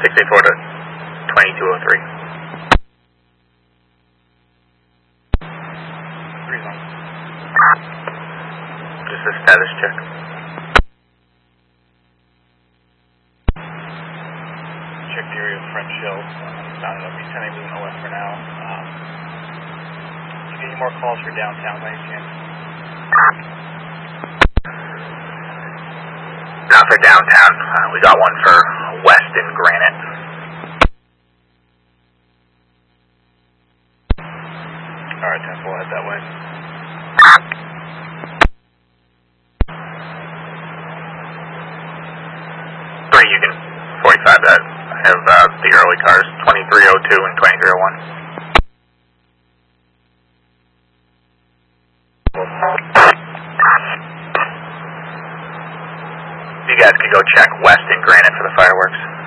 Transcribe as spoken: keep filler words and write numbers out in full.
six eight four to twenty-two oh three. Just a status check. Check the area of French Hill. Not enough. Be ten within O S for now. Um, did you get any more calls for downtown by any chance? Not for downtown. Uh, we got one for Weston Granite. Alright, ten four, head that way. Three, you can forty-five that. I have uh, the early cars, twenty-three oh two and twenty-three oh one. You guys can go check Weston Granite for the fireworks.